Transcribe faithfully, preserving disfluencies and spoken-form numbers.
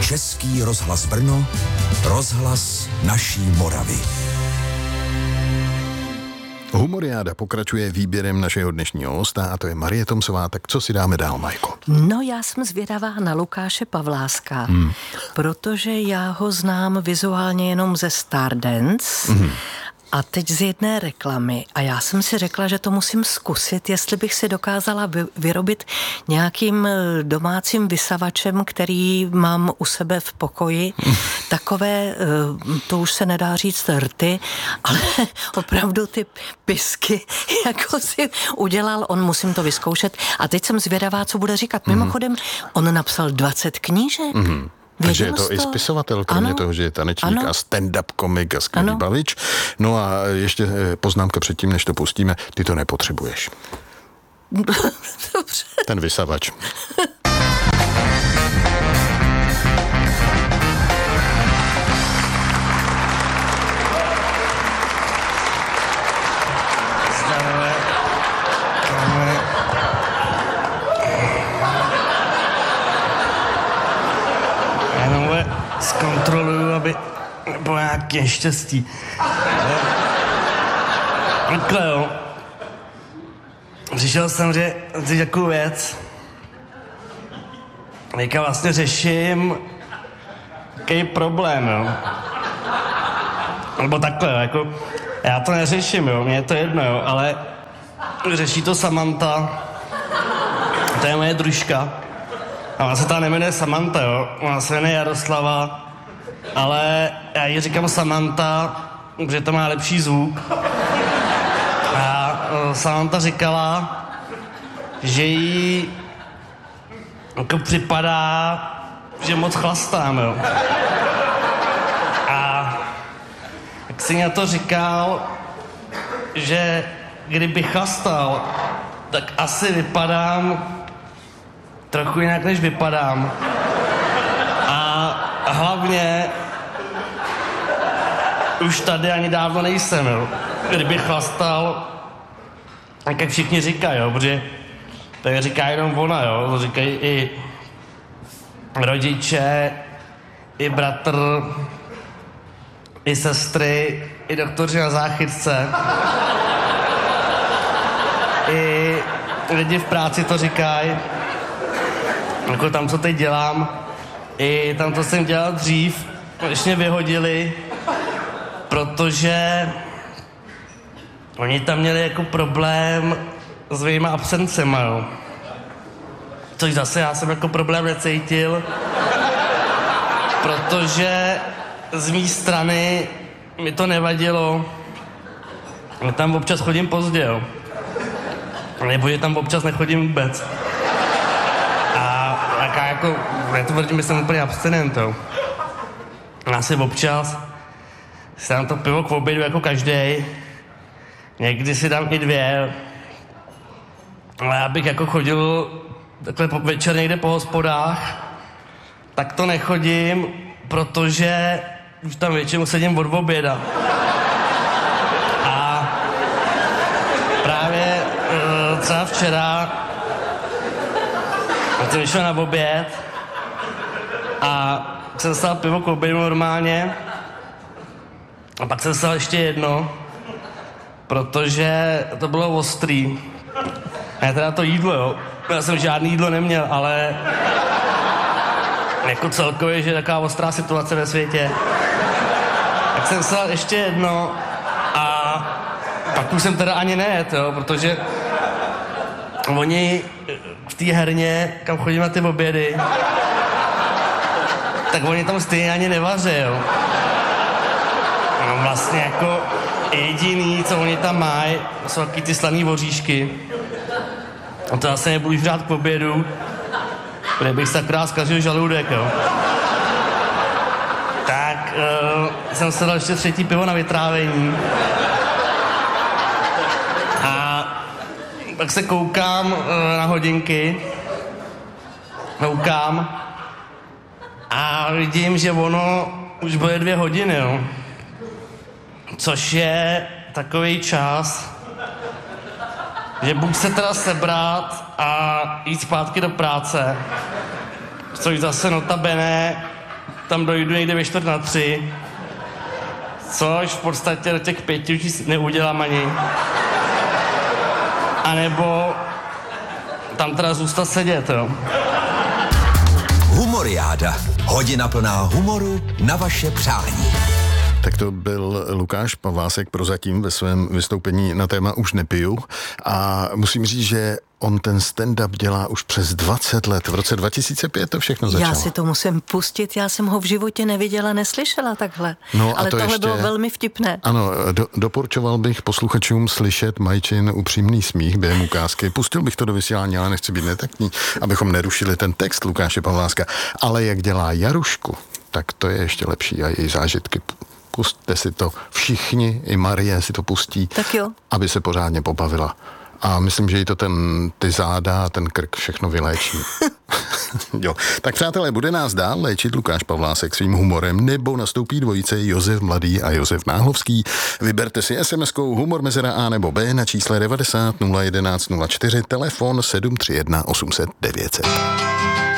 Český rozhlas Brno, rozhlas naší Moravy. Humoriáda pokračuje výběrem našeho dnešního hosta a to je Marie Tomsová. Tak co si dáme dál, Majko? No, já jsem zvědavá na Lukáše Pavláska, hmm. protože já ho znám vizuálně jenom ze Stardance. Hmm. A teď z jedné reklamy. A já jsem si řekla, že to musím zkusit, jestli bych si dokázala vyrobit nějakým domácím vysavačem, který mám u sebe v pokoji. Takové, to už se nedá říct rty, ale opravdu ty pisky, jako si udělal, on musím to vyzkoušet. A teď jsem zvědavá, co bude říkat. Mimochodem, on napsal dvacet knížek. Mm-hmm. Takže je to, to i spisovatel, kromě ano, toho, že je tanečník ano. a stand-up komik a skvělý ano. bavič. No a ještě poznámka předtím, než to pustíme, ty to nepotřebuješ. Dobře. Ten vysavač. Zkontroluju, aby bylo nějaké štěstí. Takhle jo. Přišel jsem že říct takovou věc. Teďka vlastně řeším jaký problém, jo. Nebo takhle, jo, jako já to neřeším, jo, mně je to jedno, jo, ale řeší to Samantha, to je moje družka. A ona se ta nemenuje Samantha, jo, ona se jmenuje Jaroslava, ale já jí říkám Samantha, protože to má lepší zvuk. A Samantha říkala, že jí jako připadá, že moc chlastám, jo. A jak si na to říkal, že kdybych chlastal, tak asi vypadám trochu jinak, než vypadám. A hlavně už tady ani dávno nejsem, jo. Kdybych chlastal, tak jak všichni říkají, jo, protože to říká jenom ona, jo, to říkají i rodiče, i bratr, i sestry, i doktoři na záchytce, i lidi v práci to říkají, jako tam, co teď dělám, i tam, co jsem dělal dřív, když mě vyhodili, protože oni tam měli jako problém s svýma absencema, jo. Což zase já jsem jako problém necítil, protože z mý strany mi to nevadilo. Já tam občas chodím pozdě, jo. Nebo že tam občas nechodím vůbec. A taká jako, já to tvrdím, že jsem úplně abstinent, jo. Já si občas si dám to pivo k obědu jako každej. Někdy si dám i dvě. Ale já bych jako chodil takhle večer někde po hospodách, tak to nechodím, protože už tam většinou sedím od oběda. A právě třeba včera jsem vyšel na oběd a jsem stál pivo k obědu normálně a pak jsem stál ještě jedno, protože to bylo ostrý. A teda to jídlo, jo. Já jsem žádný jídlo neměl, ale jako celkově, že je taková ostrá situace ve světě. Tak jsem stál ještě jedno a pak už jsem teda ani nejet, jo, protože oni v té herně, kam chodím na ty obědy, tak oni tam stejně ani nevaří, jo. No vlastně jako jediný, co oni tam mají, jsou taky ty slaný voříšky. A to asi nebudu žrát k obědu, protože bych se akorát zkazil žaludek, jo. Tak uh, jsem se dal ještě třetí pivo na vytrávení. A tak se koukám uh, na hodinky. Koukám. A vidím, že ono už bude dvě hodiny, jo. Což je takový čas, že buď se teda sebrat a jít zpátky do práce, což zase notabene tam dojdu někde ve čtvrt na tři, což v podstatě do těch pěti už neudělám ani. A nebo tam teda zůstat sedět, jo. Humoriáda. Hodina plná humoru na vaše přání. Tak to byl Lukáš Pavlásek prozatím ve svém vystoupení na téma Už nepiju. A musím říct, že on ten stand-up dělá už přes dvacet let. V roce dva tisíce pět to všechno začalo. Já si to musím pustit, já jsem ho v životě neviděla, neslyšela takhle. No, ale to tohle ještě, bylo velmi vtipné. Ano, do, doporučoval bych posluchačům slyšet Majčin upřímný smích během ukázky. Pustil bych to do vysílání, ale nechci být netaktní, abychom nerušili ten text Lukáše Pavláska. Ale jak dělá Jarušku, tak to je ještě lepší a její zážitky. Pusťte si to všichni, i Marie si to pustí, tak jo. Aby se pořádně pobavila. A myslím, že jí to ten, ty záda a ten krk všechno vyléčí. Jo. Tak přátelé, bude nás dál léčit Lukáš Pavlásek svým humorem, nebo nastoupí dvojice Josef Mladý a Josef Náhlovský. Vyberte si es em eskou humor mezera A nebo B na čísle devadesát nula jedenáct nula čtyři, telefon sedm tři jedna osm set devět set.